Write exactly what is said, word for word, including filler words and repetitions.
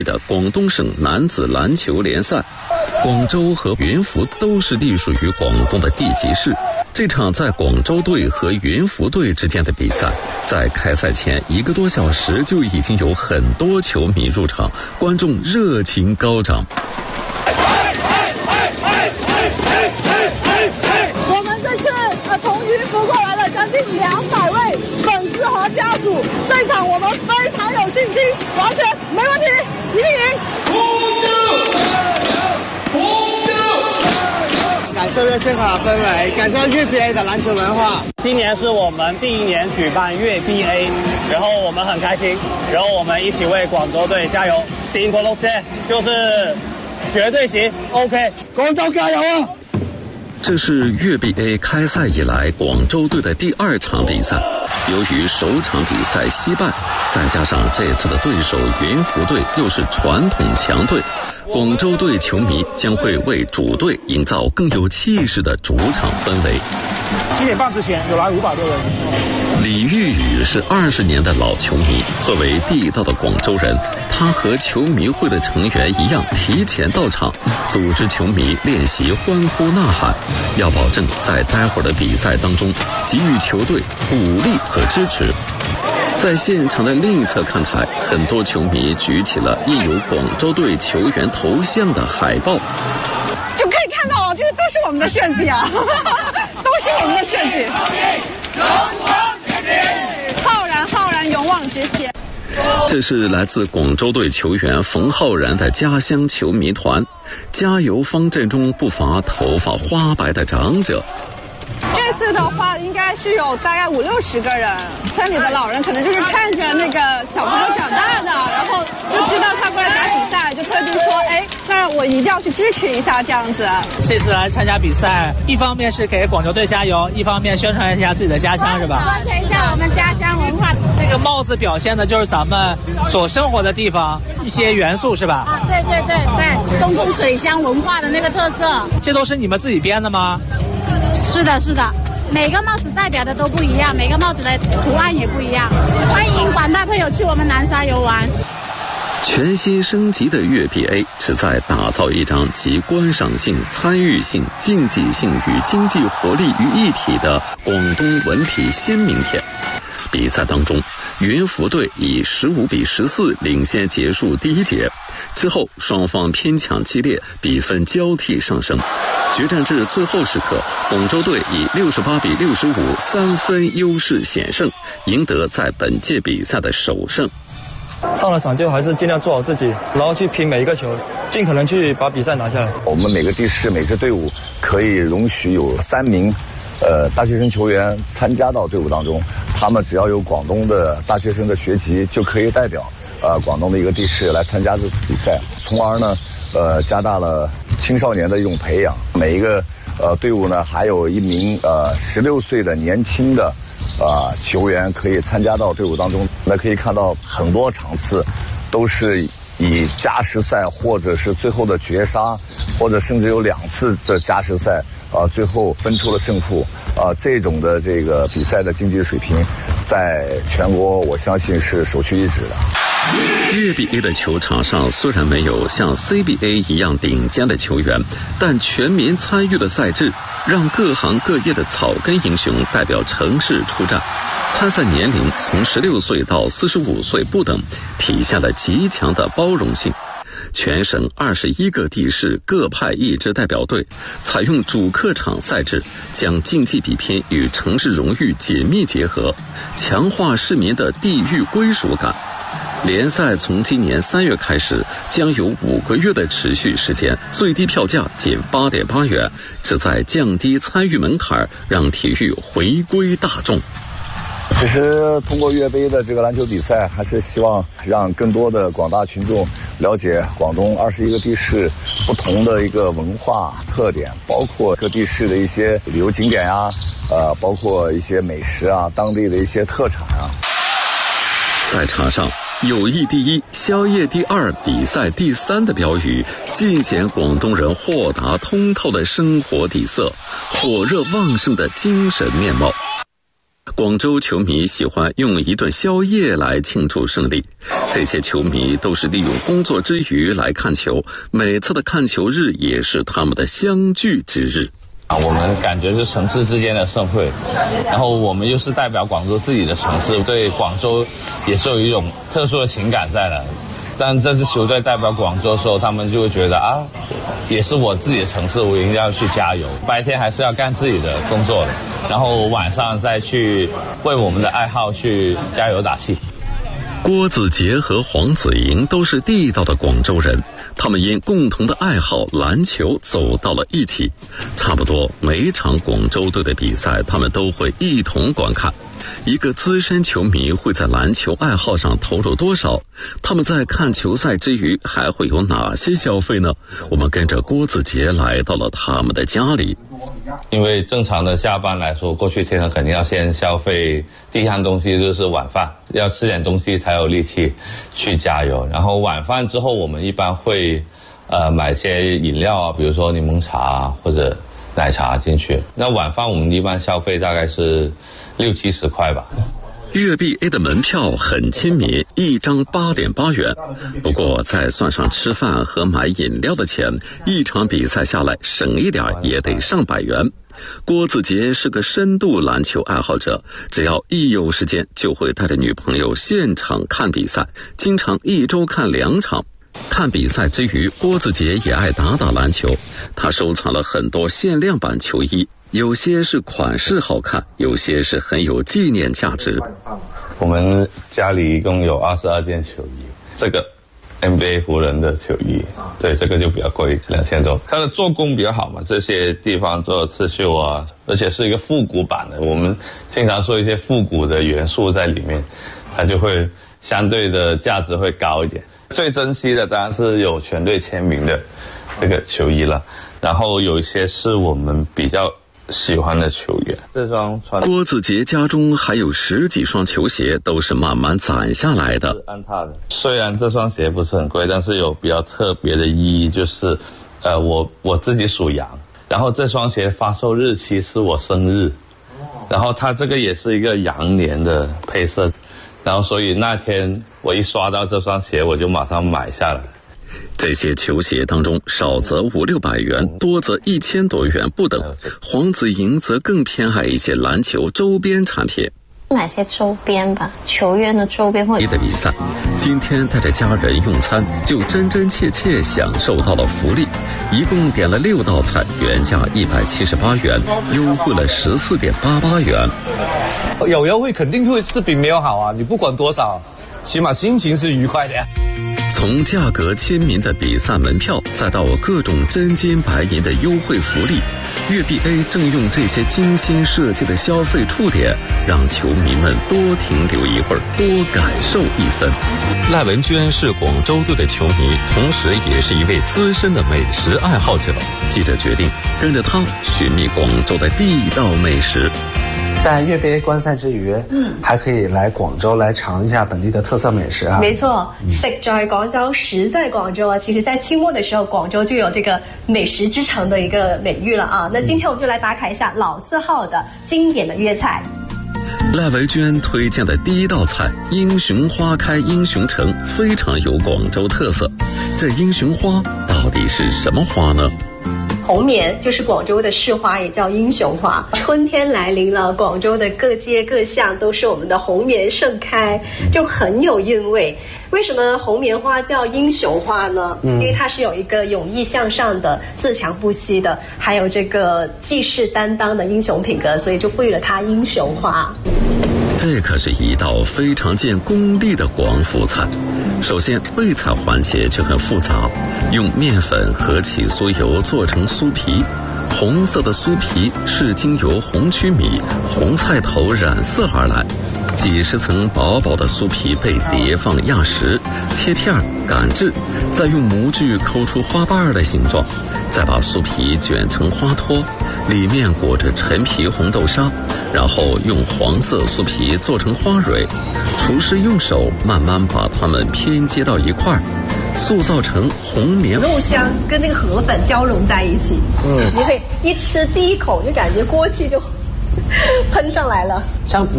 的广东省男子篮球联赛，广州和云浮都是隶属于广东的地级市。这场在广州队和云浮队之间的比赛，在开赛前一个多小时就已经有很多球迷入场，观众热情高涨。 我们这次呃从云浮过来了将近两百位粉丝和家属，这场我们非常有信心，完全没问题，一定赢！ 感受这现场的氛围，感受粤 B A 的篮球文化。 今年是我们第一年举办粤 B A， 然后我们很开心，然后我们一起为广州队加油！顶过六姐就是绝对行 ，OK， 广州加油啊！ 这是粤 B A 开赛以来广州队的第二场比赛。由于首场比赛惜败，再加上这次的对手云浮队又是传统强队，广州队球迷将会为主队营造更有气势的主场氛围。 七点半之前有来五百多人。 李玉宇是二十年的老球迷，作为地道的广州人，他和球迷会的成员一样提前到场，组织球迷练习欢呼呐喊，要保证在待会儿的比赛当中给予球队鼓励和支持。在现场的另一侧看台，很多球迷举起了印有广州队球员头像的海报， 就可以看到，这个都是我们的设计啊，都是我们的设计。浩然，浩然，勇往直前。 这是来自广州队球员冯浩然的家乡球迷团，加油方阵中不乏头发花白的长者。 这次的话，应该是有大概五六十个人，村里的老人可能就是看着那个小朋友长大的，然后就知道他过来打比赛，就特地说，哎，那我一定要去支持一下这样子。 这次来参加比赛，一方面是给广州队加油，一方面宣传一下自己的家乡，是吧？ 宣传一下我们家乡文化。 这个帽子表现的就是咱们所生活的地方一些元素，是吧？ 啊，对对对对，东风水乡文化的那个特色。 这都是你们自己编的吗？ 是的，是的，每个帽子代表的都不一样，每个帽子的图案也不一样。欢迎广大朋友去我们南沙游玩。 全新升级的粤 B A 旨在打造一张集观赏性、参与性、竞技性与经济活力于一体的广东文体鲜明片。比赛当中，云浮队以十五比十四领先结束第一节，之后双方拼抢激烈，比分交替上升。决战至最后时刻，广州队以六十八比六十五三分优势险胜，赢得在本届比赛的首胜。 上了场就还是尽量做好自己，然后去拼每一个球，尽可能去把比赛拿下来。 我们每个地市每支队伍可以容许有三名呃大学生球员参加到队伍当中，他们只要有广东的大学生的学籍，就可以代表呃广东的一个地市来参加这次比赛，从而呢呃加大了青少年的一种培养。每一个呃队伍呢还有一名呃十六岁的年轻的啊、呃，球员可以参加到队伍当中。那可以看到很多场次都是以加时赛，或者是最后的绝杀，或者甚至有两次的加时赛啊、呃，最后分出了胜负啊、呃，这种的这个比赛的竞技水平，在全国我相信是首屈一指的。 粤 B A 的球场上虽然没有像 C B A 一样顶尖的球员，但全民参与的赛制让各行各业的草根英雄代表城市出战，参赛年龄从十六岁到四十五岁不等，体现了极强的包容性。全省二十一个地市各派一支代表队，采用主客场赛制，将竞技比拼与城市荣誉紧密结合，强化市民的地域归属感。联赛从今年三月开始，将有五个月的持续时间，最低票价仅八点八元，旨在降低参与门槛，让体育回归大众。 其实通过粤杯的这个篮球比赛，还是希望让更多的广大群众了解广东二十一个地市不同的一个文化特点，包括各地市的一些旅游景点啊，呃，包括一些美食啊，当地的一些特产啊。 赛场上，友谊第一，宵夜第二，比赛第三的标语，尽显广东人豁达通透的生活底色，火热旺盛的精神面貌。 广州球迷喜欢用一顿宵夜来庆祝胜利，这些球迷都是利用工作之余来看球，每次的看球日也是他们的相聚之日。 我们感觉是城市之间的盛会，然后我们又是代表广州自己的城市，对广州也是有一种特殊的情感在的。但这支球队代表广州的时候，他们就会觉得啊，也是我自己的城市，我一定要去加油。白天还是要干自己的工作的，然后晚上再去为我们的爱好去加油打气。 郭子杰和黄子莹都是地道的广州人，他们因共同的爱好篮球走到了一起。差不多每场广州队的比赛，他们都会一同观看。一个资深球迷会在篮球爱好上投入多少？他们在看球赛之余还会有哪些消费呢？我们跟着郭子杰来到了他们的家里。 因为正常的下班来说，过去天肯定要先消费第一样东西就是晚饭，要吃点东西才有力气去加油。然后晚饭之后，我们一般会呃买些饮料啊，比如说柠檬茶啊或者奶茶进去。那晚饭我们一般消费大概是六七十块吧。 粤 B A 的门票很亲民，一张八点八元。不过再算上吃饭和买饮料的钱，一场比赛下来省一点也得上百元。郭子杰是个深度篮球爱好者，只要一有时间就会带着女朋友现场看比赛，经常一周看两场。看比赛之余，郭子杰也爱打打篮球，他收藏了很多限量版球衣，有些是款式好看，有些是很有纪念价值。 我们家里一共有二十二件球衣，这个 N B A 湖人的球衣，对，这个就比较贵，两千多。它的做工比较好嘛，这些地方做刺绣啊，而且是一个复古版的。我们经常说一些复古的元素在里面，它就会相对的价值会高一点。最珍惜的当然是有全队签名的这个球衣了，然后有一些是我们比较喜欢的球员。这双穿郭子杰家中还有十几双球鞋，都是慢慢攒下来的。 安踏的，虽然这双鞋不是很贵，但是有比较特别的意义，就是呃，我我自己属羊，然后这双鞋发售日期是我生日，然后它这个也是一个羊年的配色。然后所以那天我一刷到这双鞋，我就马上买下来。 这些球鞋当中，少则五六百元，多则一千多元不等。黄子莹则更偏爱一些篮球周边产品。 买些周边吧，球员的周边或者。 的比赛，今天带着家人用餐，就真真切切享受到了福利。一共点了六道菜，原价一百七十八元，优惠了十四点八八元。 有优惠肯定会是比没有好啊！你不管多少，起码心情是愉快的呀。 从价格亲民的比赛门票，再到各种真金白银的优惠福利，粤 B A 正用这些精心设计的消费触点，让球迷们多停留一会儿，多感受一分。赖文娟是广州队的球迷，同时也是一位资深的美食爱好者。记者决定跟着他寻觅广州的地道美食。 在粤 B A 观赛之余，嗯，还可以来广州来尝一下本地的特色美食啊。 没错，食在廣州，食在廣州啊。其實，在清末的時候，廣州就有這個美食之城的一個美譽了啊。那今天我們就來打卡一下老字號的經典的粵菜。 賴維娟推薦的第一道菜英雄花開英雄城，非常有廣州特色。這英雄花到底是什麼花呢？ 紅棉就是廣州的市花，也叫英雄花。春天來臨了，廣州的各街各巷都是我們的紅棉盛開，就很有韻味。為什麼紅棉花叫英雄花呢？嗯，因為它是有一個勇毅向上的、自強不息的，還有這個濟世擔當的英雄品格，所以就賦予了它英雄花。 這可是一道非常見功力的廣府菜。首先備菜環節就很複雜，用麵粉和起酥油做成酥皮，紅色的酥皮是經由紅曲米、紅菜頭染色而來，幾十層薄薄的酥皮被疊放壓實，切片擀製，再用模具摳出花瓣的形狀，再把酥皮捲成花托，裡面裹着陳皮紅豆沙，然後用黃色酥皮做成花蕊，廚師用手慢慢把它們拼接到一塊，塑造成紅棉。 肉香跟那個河粉交融在一起，嗯，你可以一吃第一口就感覺鍋氣就噴上來了。 像